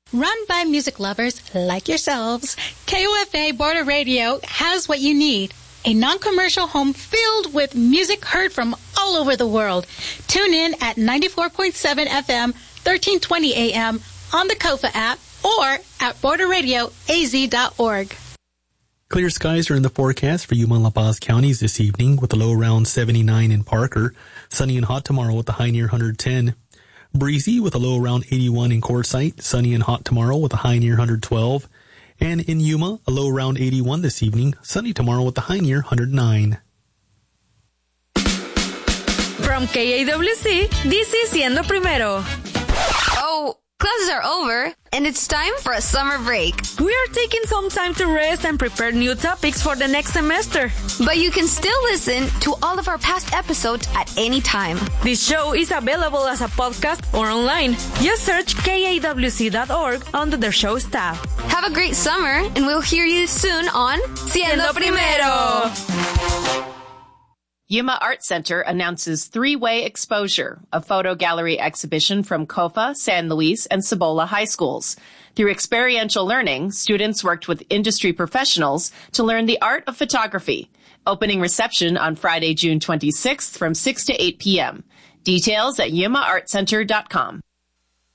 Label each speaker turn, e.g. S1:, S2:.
S1: Run by music lovers like yourselves, KOFA Border Radio has what you need. A non-commercial home filled with music heard from all over the world. Tune in at 94.7 FM, 1320 AM on the KOFA app or at borderradioaz.org.
S2: Clear skies are in the forecast for Yuma and La Paz counties this evening with a low around 79 in Parker. Sunny and hot tomorrow with a high near 110. Breezy with a low around 81 in Quartzsite. Sunny and hot tomorrow with a high near 112. And in Yuma, a low around 81 this evening. Sunny tomorrow with a high near 109.
S3: From KAWC, this is Siendo Primero.
S4: Oh, classes are over, and it's time for a summer break.
S3: We are taking some time to rest and prepare new topics for the next semester.
S4: But you can still listen to all of our past episodes at any time.
S3: This show is available as a podcast or online. Just search KAWC.org under the show's tab.
S4: Have a great summer, and we'll hear you soon on Siendo Primero.
S5: Yuma Art Center announces Three-Way Exposure, a photo gallery exhibition from COFA, San Luis, and Cibola high schools. Through experiential learning, students worked with industry professionals to learn the art of photography. Opening reception on Friday, June 26th from 6 to 8 p.m. Details at yumaartcenter.com.